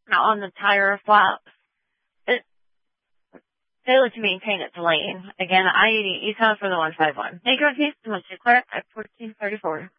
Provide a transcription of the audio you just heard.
on the tire flaps. It failed to maintain its lane. Again, I-80 East House for the 151. Thank you, so much. Clark at 1434.